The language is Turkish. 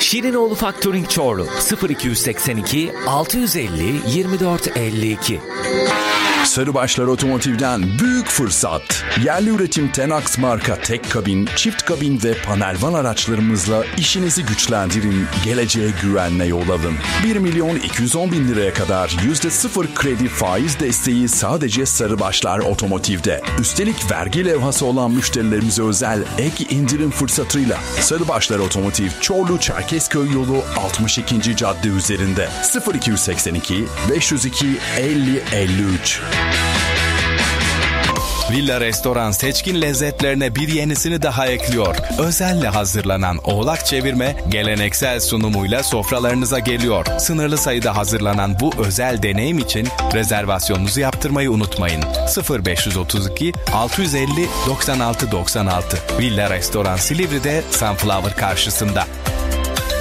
Şirinoğlu Factoring Çorlu 0282 650 24 52. Sarıbaşlar Otomotiv'den büyük fırsat. Yerli üretim Tenax marka tek kabin, çift kabin ve panel van araçlarımızla işinizi güçlendirin, geleceğe güvenle yol alın. 1.210.000 liraya kadar %0 kredi faiz desteği sadece Sarıbaşlar Otomotiv'de. Üstelik vergi levhası olan müşterilerimize özel ek indirim fırsatıyla Sarıbaşlar Otomotiv Çorlu Çerkezköy yolu 62. cadde üzerinde 0282 502 50 53. Villa Restoran seçkin lezzetlerine bir yenisini daha ekliyor. Özelle hazırlanan oğlak çevirme geleneksel sunumuyla sofralarınıza geliyor. Sınırlı sayıda hazırlanan bu özel deneyim için rezervasyonunuzu yaptırmayı unutmayın. 0532 650 96 96 Villa Restoran Silivri'de Sunflower karşısında.